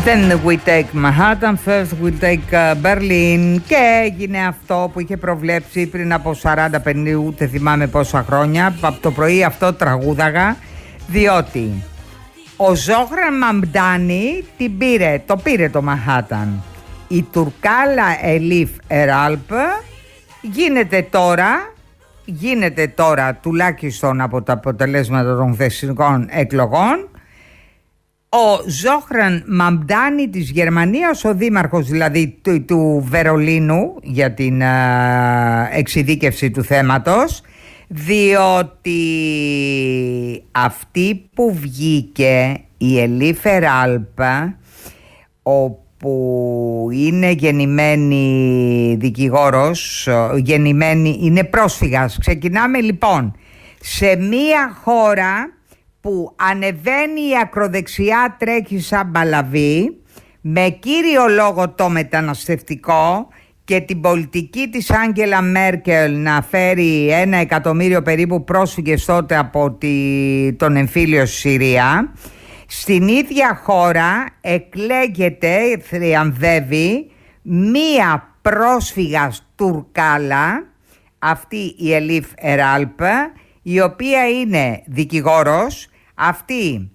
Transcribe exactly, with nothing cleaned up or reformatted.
Then we take Manhattan, first we take uh, Berlin. Και έγινε αυτό που είχε προβλέψει πριν από σαράντα πενήντα, ούτε θυμάμαι πόσα χρόνια. Από το πρωί αυτό τραγούδαγα, διότι ο Ζόχραν Μαμντάνι την πήρε, το πήρε το Manhattan. Η Τουρκάλα Ελίφ Εράλπ γίνεται τώρα, γίνεται τώρα τουλάχιστον από τα αποτελέσματα των χθεσινών εκλογών, ο Ζόχραν Μαμντάνι της Γερμανίας, ο δήμαρχος δηλαδή του, του Βερολίνου, για την α, εξειδίκευση του θέματος, διότι αυτή που βγήκε, η Ελίφ Εράλπ, όπου είναι γεννημένη δικηγόρος, γεννημένη, είναι πρόσφυγας. Ξεκινάμε λοιπόν σε μία χώρα που ανεβαίνει η ακροδεξιά, τρέχει σαν μπαλαβή, με κύριο λόγο το μεταναστευτικό και την πολιτική της Άγγελα Μέρκελ να φέρει ένα εκατομμύριο περίπου πρόσφυγες τότε από τη, τον εμφύλιο στη Συρία. Στην ίδια χώρα εκλέγεται, θριαμβεύει μία πρόσφυγας Τουρκάλα, αυτή η Ελίφ Εράλπ, η οποία είναι δικηγόρος. Αυτή